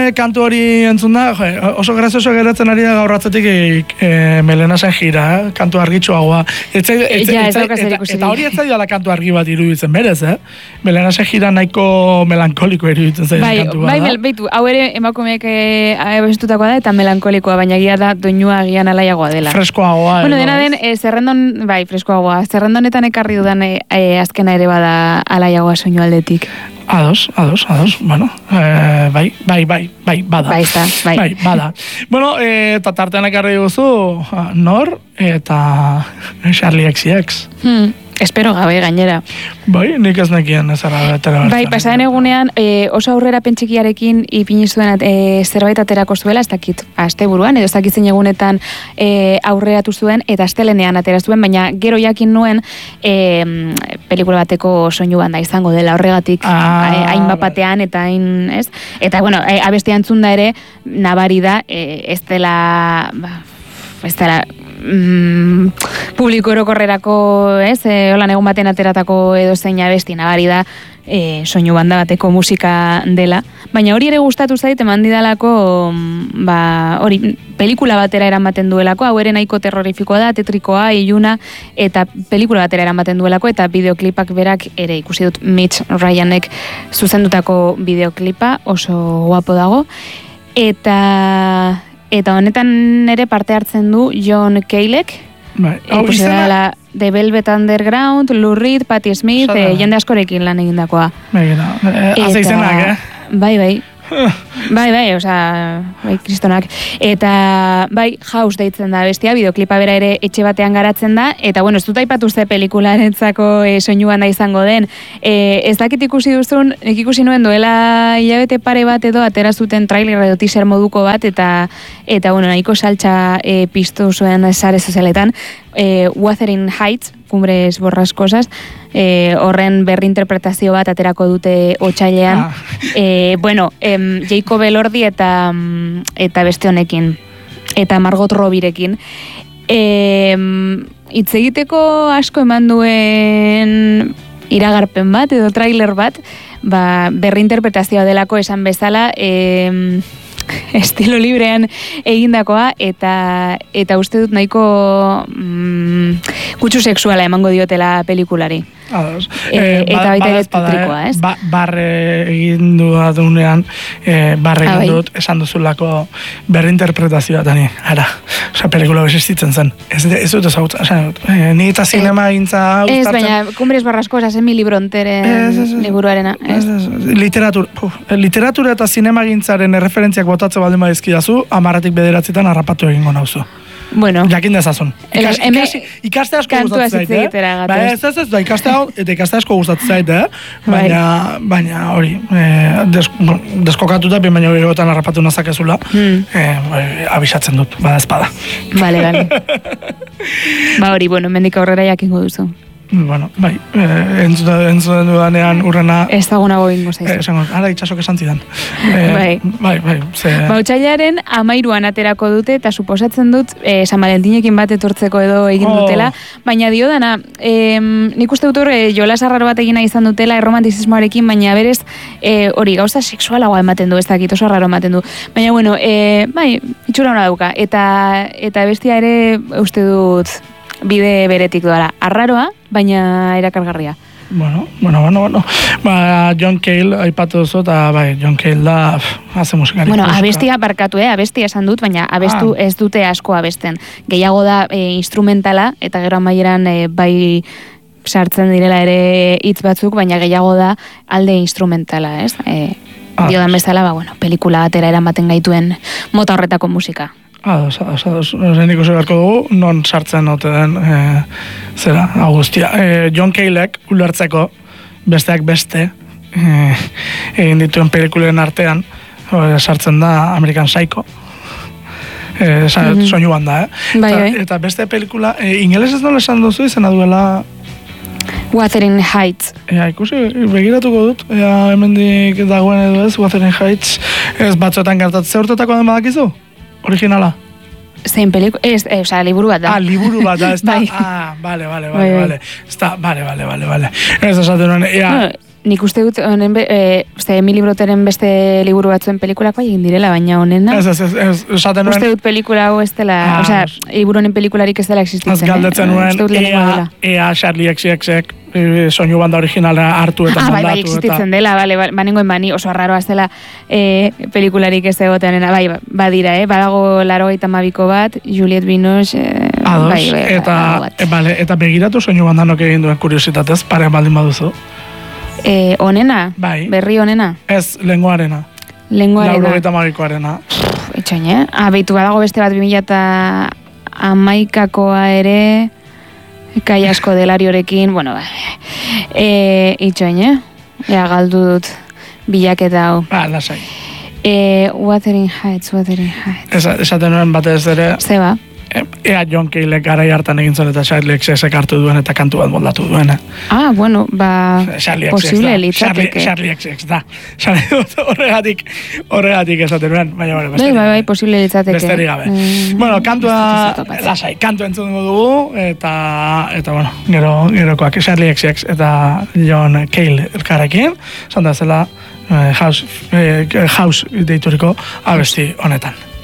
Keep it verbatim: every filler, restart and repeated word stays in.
kantu hori entzun da, jo, oso grazioso geratzen ari da gaur atzetik e, Melenasen jira, eh? Kantu argitxoagoa. Etze, etze, ja, etze, eta, eta, eta hori ez zaila kantu argi bat iruditzen berez, eh? Melenasen jira nahiko melankoliko iruditzen zaila bai, kantu bat bai, da. Bai, beitu, hau ere emakumeek abestutakoa da eta melankolikoa, baina gira da doinua agian alaiagoa dela. Freskoagoa. Bueno, dena den, e, zerrendon, bai, freskoagoa, zerrendonetan ekarri dudan e, e, azkena ere bada alaiagoa soinu aldetik. Ados, ados, ados, bueno, eh, bai, bai, bai, bai, bada. Bai, esta, bai. Bai, bada. Bueno, eta tartean ekarri guzu, Nor eta Charlie X C X. Hmm. Espero gabe gainera. Bai, nik ez nekien ez ara betera. Bai, pasaden egunean e, oso aurrera pentsikiarekin ipini zuen e, zerbait aterako zuela, ez dakit asteburuan, edo ez dakit zein egunetan e, aurreratu zuen, eta astelenean atera zuen, baina gero jakin nuen e, pelikula bateko soinu banda izango dela horregatik ah, hain bapatean, eta hain, ez? Eta, bueno, e, abestia entzunda ere, nabari da, e, ez dela... Ba, ez dela... Mm, publiko orokorrerako, ez, e, holan egun baten ateratako edo zein abesti nabari da e, soinu banda bateko musika dela, baina hori ere gustatu zait eman didalako ba, hori, pelikula batera eramaten duelako, hau ere nahiko terrorifikoa da, tetrikoa, iluna, eta pelikula batera eramaten duelako, eta bideoklipak berak ere ikusi dut Mitch Ryanek zuzendutako bideoklipa, oso guapo dago, eta... Eta honetan ere parte hartzen du John Caleek. Bai, hau e, izena... The Velvet Underground, Lou Reed, Patti Smith, e, jende askorekin lan egindakoa. Bai, gina. Haze izenak, eh? Bai, bai. bai, bai, oza, bai, kristonak. Eta, bai, House deitzen da bestia, bideoklipa bera ere etxe batean garatzen da, eta, bueno, ez dut aipatu ze pelikularentzako e, soinu banda izango den. E, ez dakit ikusi duzun, nik ikusi nuen duela hilabete pare bat edo atera zuten trailer edo teaser moduko bat, eta, eta bueno, nahiko saltza e, piztu zuen sare sozialetan, e, Wuthering Heights, Cumbres Borrascosas, e, horren berri interpretazio bat aterako dute otsailean. Ah. E, bueno, em, Jacob Elordi eta, eta beste honekin, eta Margot Robbirekin. E, hitz egiteko asko eman duen iragarpen bat, edo trailer bat, ba, berri interpretazioa delako esan bezala, e, estilo librean egindakoa, eta eta uste dut nahiko mm, kutsu sexuala emango diotela pelikulari. Ados. E, Eh, eta ba, baita ere badazpada, tetrikoa, ez? Ba, barre egin du adunean, eh, barre egin bai. dut, esan duzulako berri interpretazioa, eta ni, ara, oza, pelikula besistitzen zen. Ez, ez dut ezagutzen, oza, eh, ni eta zinema egintza Ez, gustatzen. baina, Cumbres Borrascosas, Emily Bronteren liburuarena, ez? Ez, ez, literatura, puf, literatura eta zinema egintzaren erreferentziak botatzen baldin badizkidazu, amaratik bederatzitan harrapatu egingo nauzu. Bueno. Jakin dezazun. Ikas, Hemen ikasi, ikaste asko kantua gustatzen zait, zitzegetera eh? gatoz. Ba, ez, ez, ez, da, ikaste, eta ikaste asko gustatzen zait, eh? Baina, baina hori, eh, des, deskokatuta, bin baina berotan harrapatu nazakezula, hmm. eh, abisatzen dut, bada espada. Bale, bale. Ba hori, bueno, mendik aurrera jakingo duzu. Bueno, bai, eh, entzuten dudanean urrena... Ez dagonago bingo zaizu. Eh, esango, ara itxasok esan zidan. Eh, bai. Bai, bai, ze... Ba, otsailaren amairuan aterako dute, eta suposatzen dut, eh, San Valentinekin bat etortzeko edo egin Oh. dutela, baina dio dana, eh, nik uste dut hor, eh, jolas arraro bat egina izan dutela, erromantizismoarekin, baina berez, eh, hori, gauza sexualagoa ematen du, ez dakit, oso arraro ematen du. Baina, bueno, eh, bai, itxura hona dauka, eta, eta bestia ere, uste dut, bide beretik doala. Arraroa, baina erakargarria. Bueno, bueno, bueno, bueno. Ba, John Cale aipatu duzu, eta bai, John Cale da, haze musikari. Bueno, abestia barkatu, eh? Abestia esan dut, baina abestu ah. ez dute asko abesten. Gehiago da e, instrumentala, eta gero amaieran e, bai sartzen direla ere hitz batzuk, baina gehiago da alde instrumentala, ez? E, ah. Diodan bezala, ba, bueno, pelikula batera eramaten gaituen mota horretako musika. Ados, ados, ados. Horren ikusi beharko dugu, non sartzen ote den, e, zera, Augustia. E, John Caleek ulertzeko, besteak beste, e, egin dituen pelikulen artean, e, sartzen da American Psycho. E, mm-hmm. Soinu banda, eh? Bai, eta, bai. eta beste pelikula, e, ingeles ez nola esan duzu, izena duela... Wuthering Heights. Ea, ikusi, begiratuko dut, ea, hemendik dagoen edo ez, Wuthering Heights, ez batzuetan gertatzen, ze urtetako den badakizu? Originala? Zein pelikula, ez, eh, oza, liburu bat da. Ah, liburu bat da, ez da, bai. ah, bale, bale, bale, bale, ez da, bale, bale, bale, bale, ez esaten nuen, ea... No, nik uste dut, honen, be, e, uste, Emily Broteren beste liburu batzuen pelikulak bai egin direla, baina honena. Ez, ez, ez, ez, esaten nuen. Uste dut pelikula hau ez dela, ah, osea, liburu honen pelikularik ez dela existitzen. Ez galdetzen nuen, eh? ea, ea Charlie X X ek e, soinu banda originala hartu eta ah, moldatu. Bai, bai, existitzen eta... dela, bale, banengoen bani oso arraroa zela e, pelikularik ez egotenena, bai, badira, eh? Badago laurogeita hamabiko bat, Juliette Binoche, e, Ados, bai, bai, eta, e, bale, eta begiratu soinu bandanok egin duen kuriositatez, pare baldin baduzu. E, onena? Bai. Berri onena? Ez, lenguarena. Lenguarena. Laurogeita hamabikoarena. Itxoin, eh? Ah, behitu badago beste bat bi mila eta hamaikakoa ere, kai asko delariorekin, bueno, ba, e, itxoin, eh? Ea galdu dut bilaketa hau. Ba, lasai. E, Wuthering Heights, Wuthering Heights. Esa, esaten nuen batez ere... Zeba? Ea John Cale garai hartan egin zuen eta Charlie X X hartu duen eta kantu bat moldatu duen. Ah, bueno, ba, posible litzateke. Charlie X X da. Horregatik, horregatik esaten nuen, baina bueno, besterik. Bai, bai, posible litzateke. Besterik gabe. Mm, bueno, kantua, lasai, kantu entzun dugu, eta, eta bueno, gero, gerokoak Charlie X X eta John Cale elkarrekin, zanda zela, house, house deituriko abesti honetan.